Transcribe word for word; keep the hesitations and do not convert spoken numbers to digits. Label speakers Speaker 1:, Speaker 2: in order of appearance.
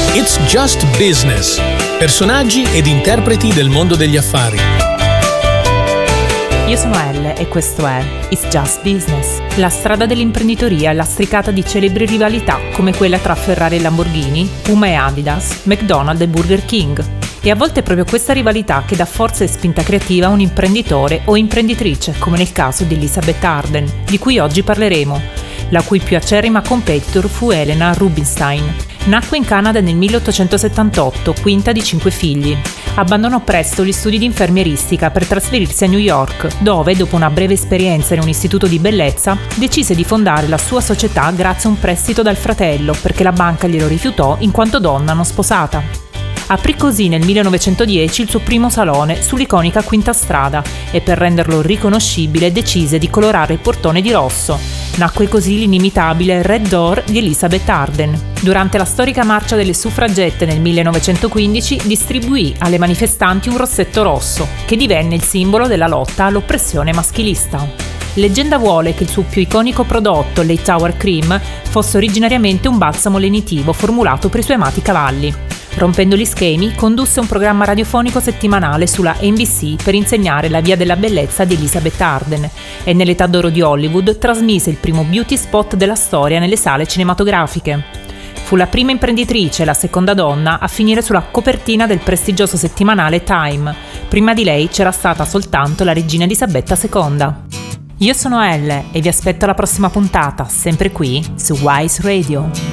Speaker 1: It's Just Business. Personaggi ed interpreti del mondo degli affari.
Speaker 2: Io sono Elle e questo è It's Just Business. La strada dell'imprenditoria è lastricata di celebri rivalità come quella tra Ferrari e Lamborghini, Puma e Adidas, McDonald's e Burger King. E a volte è proprio questa rivalità che dà forza e spinta creativa a un imprenditore o imprenditrice, come nel caso di Elizabeth Arden, di cui oggi parleremo, la cui più acerrima competitor fu Helena Rubinstein. Nacque in Canada nel milleottocentosettantotto, quinta di cinque figli. Abbandonò presto gli studi di infermieristica per trasferirsi a New York, dove, dopo una breve esperienza in un istituto di bellezza, decise di fondare la sua società grazie a un prestito dal fratello, perché la banca glielo rifiutò in quanto donna non sposata. Aprì così nel millenovecentodieci il suo primo salone sull'iconica Quinta Strada e per renderlo riconoscibile decise di colorare il portone di rosso. Nacque così l'inimitabile Red Door di Elizabeth Arden. Durante la storica marcia delle suffragette nel millenovecentoquindici distribuì alle manifestanti un rossetto rosso, che divenne il simbolo della lotta all'oppressione maschilista. Leggenda vuole che il suo più iconico prodotto, Late Hour Cream, fosse originariamente un balsamo lenitivo formulato per i suoi amati cavalli. Rompendo gli schemi, condusse un programma radiofonico settimanale sulla N B C per insegnare la via della bellezza di Elizabeth Arden e nell'età d'oro di Hollywood trasmise il primo beauty spot della storia nelle sale cinematografiche. Fu la prima imprenditrice e la seconda donna a finire sulla copertina del prestigioso settimanale Time. Prima di lei c'era stata soltanto la regina Elisabetta seconda. Io sono Elle e vi aspetto alla prossima puntata, sempre qui su Wise Radio.